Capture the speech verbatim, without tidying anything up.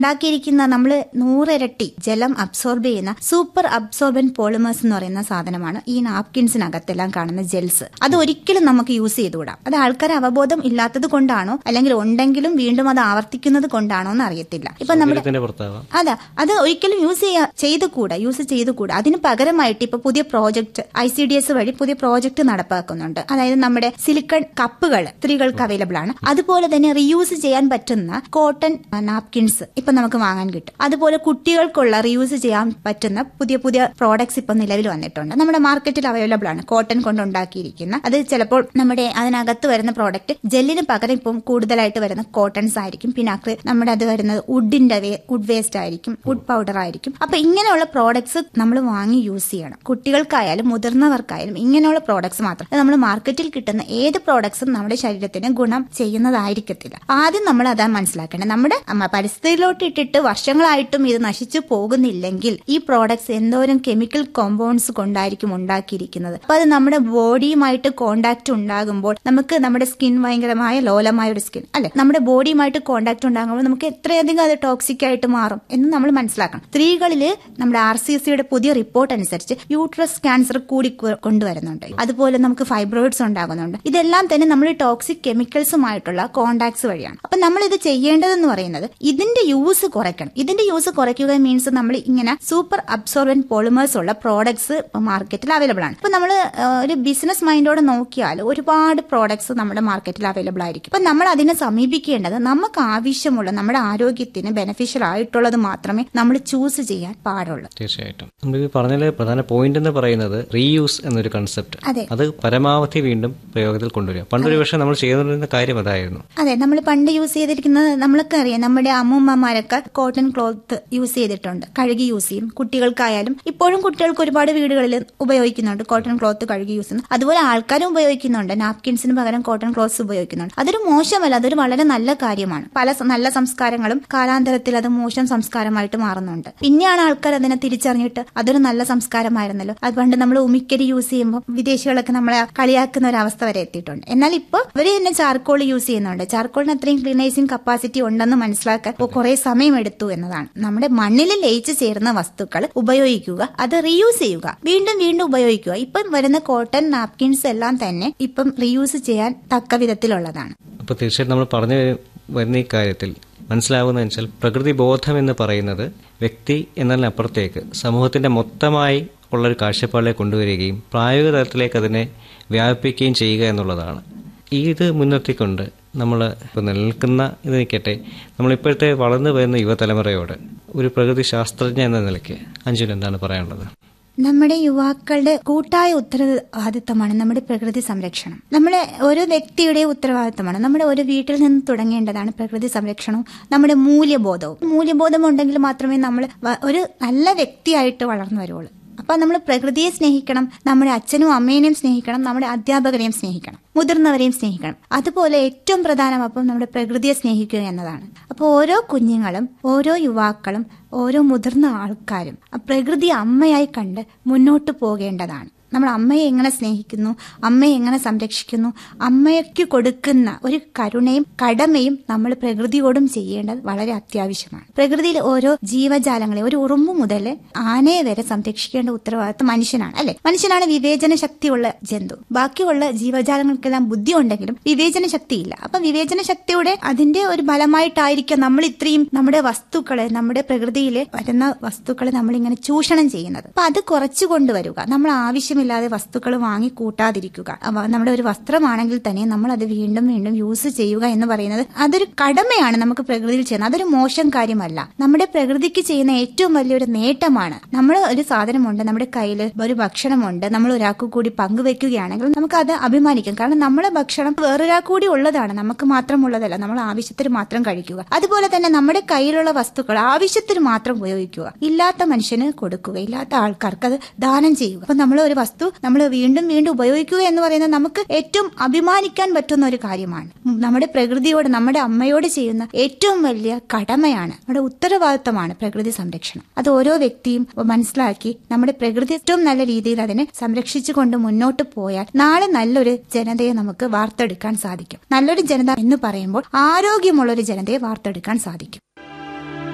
ഉണ്ടാക്കിയിരിക്കുന്ന നമ്മൾ നൂറിരട്ടി ജലം അബ്സോർബ് ചെയ്യുന്ന സൂപ്പർ അബ്സോർബന്റ് പോളിമേഴ്സ് എന്ന് പറയുന്ന സാധനമാണ് ഈ നാപ്കിൻസിനകത്തെല്ലാം കാണുന്ന ജെൽസ്. അത് ഒരിക്കലും നമുക്ക് യൂസ് ചെയ്തുകൂടാം. അത് ആൾക്കാർ അവബോധം ഇല്ലാത്തത് കൊണ്ടാണോ അല്ലെങ്കിൽ ഉണ്ടെങ്കിലും വീണ്ടും അത് ആവർത്തിക്കുന്നത് കൊണ്ടാണോ എന്ന് അറിയത്തില്ല. ഇപ്പൊ നമ്മുടെ അതാ അത് ഒരിക്കലും യൂസ് ചെയ്യാ ചെയ്തുകൂടാ യൂസ് ചെയ്തുകൂടാ അതിന് പകരമായിട്ട് ഇപ്പൊ പുതിയ project I C D S വഴി പുതിയ പ്രോജക്ട് നടപ്പാക്കുന്നുണ്ട്. അതായത് നമ്മുടെ സിലിക്കൺ കപ്പുകൾ സ്ത്രീകൾക്ക് അവൈലബിൾ ആണ്. അതുപോലെ തന്നെ റീയൂസ് ചെയ്യാൻ പറ്റുന്ന കോട്ടൺ നാപ്കിൻസ് ഇപ്പൊ നമുക്ക് വാങ്ങാൻ കിട്ടും. അതുപോലെ കുട്ടികൾക്കുള്ള റീയൂസ് ചെയ്യാൻ പറ്റുന്ന പുതിയ പുതിയ പ്രോഡക്ട്സ് ഇപ്പൊ നിലവിൽ വന്നിട്ടുണ്ട്. നമ്മുടെ മാർക്കറ്റിൽ അവൈലബിൾ ആണ്. കോട്ടൺ കൊണ്ടുണ്ടാക്കിയിരിക്കുന്ന അത് ചിലപ്പോൾ നമ്മുടെ അതിനകത്ത് വരുന്ന പ്രോഡക്റ്റ് ജെല്ലിന് പകരം ഇപ്പം കൂടുതലായിട്ട് വരുന്ന കോട്ടൺസ് ആയിരിക്കും. പിന്നെ നമ്മുടെ അത് വരുന്നത് വുഡിന്റെ വുഡ് വേസ്റ്റ് ആയിരിക്കും, വുഡ് പൗഡർ ആയിരിക്കും. അപ്പൊ ഇങ്ങനെയുള്ള പ്രോഡക്ട്സ് നമ്മൾ വാങ്ങി യൂസ് ചെയ്യണം. കുട്ടികൾക്കായാലും മുതിർന്നവർക്കായാലും ഇങ്ങനെയുള്ള പ്രോഡക്ട്സ് മാത്രം. നമ്മൾ മാർക്കറ്റിൽ കിട്ടുന്ന ഏത് പ്രോഡക്ട്സും നമ്മുടെ ശരീരത്തിന് ഗുണം ചെയ്യുന്നതായിരിക്കത്തില്ല. ആദ്യം നമ്മൾ അതാ മനസ്സിലാക്കേണ്ടത്. നമ്മുടെ പരിസ്ഥിതിയിലോട്ട് ഇട്ടിട്ട് വർഷങ്ങളായിട്ടും ഇത് നശിച്ചു പോകുന്നില്ലെങ്കിൽ ഈ പ്രോഡക്ട്സ് എന്തോരം കെമിക്കൽ കോമ്പൗണ്ട്സ് കൊണ്ടായിരിക്കും ഉണ്ടാക്കിയിരിക്കുന്നത്. അപ്പൊ അത് നമ്മുടെ ബോഡിയുമായിട്ട് കോണ്ടാക്ട് ഉണ്ടാകുമ്പോൾ നമുക്ക് നമ്മുടെ സ്കിൻ ഭയങ്കരമായ ലോലമായ ഒരു സ്കിൻ അല്ലെ, നമ്മുടെ ബോഡിയുമായിട്ട് കോണ്ടാക്ട് ഉണ്ടാകുമ്പോൾ നമുക്ക് എത്രയധികം അത് ടോക്സിക് ആയിട്ട് മാറും എന്ന് നമ്മൾ മനസ്സിലാക്കണം. സ്ത്രീകളിൽ നമ്മുടെ ആർ സി സിയുടെ പുതിയ റിപ്പോർട്ട് അനുസരിച്ച് യൂട്രസ് ക്യാൻസർ കൂടി കൊണ്ടുവരുന്നുണ്ട്. അതുപോലെ നമുക്ക് ഫൈബ്രോയിഡ്സ് ഉണ്ടാകുന്നുണ്ട്. ഇതെല്ലാം തന്നെ നമ്മൾ ടോക്സിക് കെമിക്കൽസുമായിട്ടുള്ള കോണ്ടാക്ട്സ് വഴിയാണ്. അപ്പൊ നമ്മൾ ഇത് ചെയ്യേണ്ടതെന്ന് പറയുന്നത് ഇതിന്റെ യൂസ് കുറയ്ക്കണം. ഇതിന്റെ യൂസ് കുറയ്ക്കുക മീൻസ് നമ്മൾ ഇങ്ങനെ സൂപ്പർ അബ്സോർബന്റ് പോളിമേഴ്സ് ഉള്ള പ്രോഡക്ട്സ് മാർക്കറ്റിൽ അവൈലബിൾ ആണ്. ഇപ്പൊ നമ്മൾ ഒരു ബിസിനസ് മൈൻഡോടെ നോക്കിയാൽ ഒരുപാട് പ്രോഡക്ട്സ് നമ്മുടെ മാർക്കറ്റിൽ അവൈലബിൾ ആയിരിക്കും. അപ്പൊ നമ്മൾ അതിനെ സമീപിക്കേണ്ടത് നമുക്ക് ആവശ്യമുള്ള നമ്മുടെ ആരോഗ്യത്തിന് ബെനിഫിഷ്യൽ ആയിട്ടുള്ളത് മാത്രമേ നമ്മൾ ചൂസ് ചെയ്യാൻ പാടുള്ളൂ. തീർച്ചയായിട്ടും നമ്മൾ പറഞ്ഞതിലെ പ്രധാന പോയിന്റ് എന്ന് പറയുന്നത് റീയൂസ് എന്നൊരു കൺസെപ്റ്റ്. അത് പരമാവധി വീണ്ടും പ്രയോഗത്തിൽ കൊണ്ടുവരിക. പണ്ടൊരു പക്ഷേ നമ്മൾ ചെയ്തുകൊണ്ടിരുന്ന കാര്യം അതായിരുന്നു. അതെ, നമ്മൾ പണ്ട് യൂസ് ചെയ്തിരിക്കുന്നത് നമ്മൾക്ക് അറിയാം. നമ്മുടെ അമ്മൂമ്മമാരൊക്കെ കോട്ടൺ ക്ലോത്ത് യൂസ് ചെയ്തിട്ടുണ്ട്, കഴുകി യൂസ് ചെയ്യും. കുട്ടികൾക്കായാലും ഇപ്പോഴും കുട്ടികൾക്ക് ഒരുപാട് വീടുകളിൽ ഉപയോഗിക്കുന്നുണ്ട് കോട്ടൺ ക്ലോത്ത് കഴുകി യൂസ് ചെയ്യുന്നു. അതുപോലെ ആൾക്കാരും ഉപയോഗിക്കുന്നുണ്ട്. നാപ്കിൻസിന് പകരം കോട്ടൺ ക്ലോത്ത്സ് ഉപയോഗിക്കുന്നുണ്ട്. അതൊരു മോശമല്ല, അതൊരു വളരെ നല്ല കാര്യമാണ്. പല നല്ല സംസ്കാരങ്ങളും കാലാന്തരത്തിൽ അത് മോശം സംസ്കാരമായിട്ട് മാറുന്നുണ്ട്. പിന്നെയാണ് ആൾക്കാർ അതിനെ തിരിച്ചറിഞ്ഞിട്ട് അതൊരു നല്ല സംസ്കാരമായിരുന്നല്ലോ, അത് പണ്ട് നമ്മൾ ഉമിക്കരി യൂസ് ചെയ്യുമ്പോൾ വിദേശികളൊക്കെ നമ്മളെ കളിയാക്കുന്ന ഒരു അവസ്ഥ വരെ എത്തിയിട്ടുണ്ട്. എന്നാൽ ഇപ്പോൾ അവര് തന്നെ ചാർക്കോൾ യൂസ് ചെയ്യുന്നുണ്ട്. ചാർക്കോളിന് അത്രയും ക്ലീനൈസിംഗ് കപ്പാസിറ്റി ഉണ്ടെന്ന് മനസ്സിലാക്കാൻ കുറെ സമയം എടുത്തു എന്നതാണ്. നമ്മുടെ മണ്ണിൽ ലയിച്ചു ചേരുന്ന വസ്തുക്കൾ ഉപയോഗിക്കുക, അത് റീയൂസ് ചെയ്യുക, വീണ്ടും വീണ്ടും ഉപയോഗിക്കുക. ഇപ്പം വരുന്ന കോട്ടൺ നാപ്കിൻസ് എല്ലാം തന്നെ ഇപ്പം റീയൂസ് ചെയ്യാൻ തക്ക വിധത്തിലുള്ളതാണ്. അപ്പോൾ തീർച്ചയായിട്ടും നമ്മൾ പറഞ്ഞു വരുന്ന ഈ കാര്യത്തിൽ മനസ്സിലാവുന്നതെന്ന് വെച്ചാൽ പ്രകൃതി ബോധം എന്ന് പറയുന്നത് വ്യക്തി എന്നതിനപ്പുറത്തേക്ക് സമൂഹത്തിന്റെ മൊത്തമായി ഉള്ളൊരു കാഴ്ചപ്പാടിലേക്ക് കൊണ്ടുവരികയും പ്രായോഗിക തലത്തിലേക്ക് അതിനെ വ്യാപിപ്പിക്കുകയും ചെയ്യുക എന്നുള്ളതാണ്. ഇത് മുൻനിർത്തിക്കൊണ്ട് നമ്മൾ ഇപ്പോൾ നിലനിൽക്കുന്ന ഇത് നിൽക്കട്ടെ, നമ്മളിപ്പോഴത്തെ വളർന്നു വരുന്ന യുവതലമുറയോട് ഒരു പ്രകൃതി ശാസ്ത്രജ്ഞ എന്ന നിലയ്ക്ക് അഞ്ജുന് എന്താണ് പറയാനുള്ളത്? നമ്മുടെ യുവാക്കളുടെ കൂട്ടായ ഉത്തരവാദിത്തമാണ് നമ്മുടെ പ്രകൃതി സംരക്ഷണം. നമ്മുടെ ഓരോ വ്യക്തിയുടെ ഉത്തരവാദിത്തമാണ്. നമ്മുടെ ഒരു വീട്ടിൽ നിന്ന് തുടങ്ങേണ്ടതാണ് പ്രകൃതി സംരക്ഷണവും നമ്മുടെ മൂല്യബോധവും. മൂല്യബോധം ഉണ്ടെങ്കിൽ മാത്രമേ നമ്മൾ ഒരു നല്ല വ്യക്തിയായിട്ട് വളർന്നു വരുള്ളൂ. അപ്പൊ നമ്മൾ പ്രകൃതിയെ സ്നേഹിക്കണം, നമ്മുടെ അച്ഛനും അമ്മേനെയും സ്നേഹിക്കണം, നമ്മുടെ അധ്യാപകരെയും സ്നേഹിക്കണം, മുതിർന്നവരെയും സ്നേഹിക്കണം. അതുപോലെ ഏറ്റവും പ്രധാനം അപ്പം നമ്മുടെ പ്രകൃതിയെ സ്നേഹിക്കുക എന്നതാണ്. അപ്പോൾ ഓരോ കുഞ്ഞുങ്ങളും ഓരോ യുവാക്കളും ഓരോ മുതിർന്ന ആൾക്കാരും പ്രകൃതി അമ്മയായി കണ്ട് മുന്നോട്ട് പോകേണ്ടതാണ്. നമ്മൾ അമ്മയെ എങ്ങനെ സ്നേഹിക്കുന്നു, അമ്മയെ എങ്ങനെ സംരക്ഷിക്കുന്നു, അമ്മയ്ക്ക് കൊടുക്കുന്ന ഒരു കരുണയും കടമയും നമ്മൾ പ്രകൃതിയോടും ചെയ്യേണ്ടത് വളരെ അത്യാവശ്യമാണ്. പ്രകൃതിയിൽ ഓരോ ജീവജാലങ്ങളെ ഒരു ഉറുമ്പ് മുതൽ ആനയെ വരെ സംരക്ഷിക്കേണ്ട ഉത്തരവാദിത്വം മനുഷ്യനാണ്, അല്ലെ? മനുഷ്യനാണ് വിവേചന ശക്തിയുള്ള ജന്തു. ബാക്കിയുള്ള ജീവജാലങ്ങൾക്കെല്ലാം ബുദ്ധി ഉണ്ടെങ്കിലും വിവേചന ശക്തിയില്ല. അപ്പൊ വിവേചന ശക്തിയുടെ അതിന്റെ ഒരു ഫലമായിട്ടായിരിക്കാം നമ്മൾ ഇത്രയും നമ്മുടെ വസ്തുക്കളെ, നമ്മുടെ പ്രകൃതിയിൽ വരുന്ന വസ്തുക്കളെ നമ്മളിങ്ങനെ ചൂഷണം ചെയ്യുന്നത്. അപ്പൊ അത് കുറച്ചു കൊണ്ടുവരിക. നമ്മൾ ആവശ്യം ഇല്ലാതെ വസ്തുക്കൾ വാങ്ങി കൂട്ടാതിരിക്കുക. നമ്മുടെ ഒരു വസ്ത്രമാണെങ്കിൽ തന്നെ നമ്മൾ അത് വീണ്ടും വീണ്ടും യൂസ് ചെയ്യുക എന്ന് പറയുന്നത് അതൊരു കടമയാണ് നമുക്ക് പ്രകൃതിയിൽ ചെയ്യുന്നത്. അതൊരു മോശം കാര്യമല്ല. നമ്മുടെ പ്രകൃതിക്ക് ചെയ്യുന്ന ഏറ്റവും വലിയൊരു നേട്ടമാണ്. നമ്മൾ ഒരു സാധനമുണ്ട്, നമ്മുടെ കയ്യിൽ ഒരു ഭക്ഷണമുണ്ട്, നമ്മൾ ഒരാൾക്ക് കൂടി പങ്കുവെക്കുകയാണെങ്കിൽ നമുക്ക് അത് അഭിമാനിക്കാം. കാരണം നമ്മുടെ ഭക്ഷണം വേറൊരാൾക്ക് കൂടി ഉള്ളതാണ്, നമുക്ക് മാത്രം ഉള്ളതല്ല. നമ്മൾ ആവശ്യത്തിന് മാത്രം കഴിക്കുക. അതുപോലെ തന്നെ നമ്മുടെ കയ്യിലുള്ള വസ്തുക്കൾ ആവശ്യത്തിന് മാത്രം ഉപയോഗിക്കുക. ഇല്ലാത്ത മനുഷ്യന് കൊടുക്കുക, ഇല്ലാത്ത ആൾക്കാർക്ക് അത് ദാനം ചെയ്യുക. അപ്പൊ നമ്മൾ ഒരു വസ്തു നമ്മൾ വീണ്ടും വീണ്ടും ഉപയോഗിക്കുക എന്ന് പറയുന്നത് നമുക്ക് ഏറ്റവും അഭിമാനിക്കാൻ പറ്റുന്ന ഒരു കാര്യമാണ്. നമ്മുടെ പ്രകൃതിയോട്, നമ്മുടെ അമ്മയോട് ചെയ്യുന്ന ഏറ്റവും വലിയ കടമയാണ്, നമ്മുടെ ഉത്തരവാദിത്തമാണ് പ്രകൃതി സംരക്ഷണം. അത് ഓരോ വ്യക്തിയും മനസ്സിലാക്കി നമ്മുടെ പ്രകൃതി ഏറ്റവും നല്ല രീതിയിൽ അതിനെ സംരക്ഷിച്ചുകൊണ്ട് മുന്നോട്ട് പോയാൽ നാളെ നല്ലൊരു ജനതയെ നമുക്ക് വാർത്തെടുക്കാൻ സാധിക്കും. നല്ലൊരു ജനത എന്ന് പറയുമ്പോൾ ആരോഗ്യമുള്ള ഒരു ജനതയെ വാർത്തെടുക്കാൻ സാധിക്കും.